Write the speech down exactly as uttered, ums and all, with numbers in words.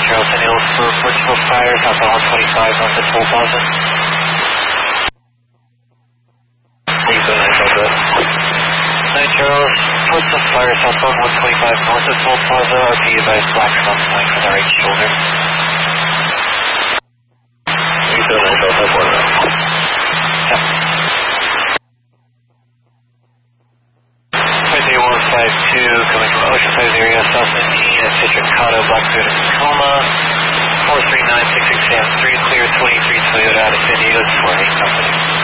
Charles, San Diego for Portugal Fire, southbound one twenty-five, north at Toll Plaza. Please go ahead, go good. nine Charles, Portugal Fire, southbound one twenty-five, north at Toll Plaza, R P advised black front flank on the right shoulder. Please go ahead, go ahead, go ahead. Yep. one five two, coming from Oceanside area, south Indiana, Citricata, Blackbeard, Tacoma, four three nine six six Sam three, clear twenty-three Toyota out of San Diego, four eight company.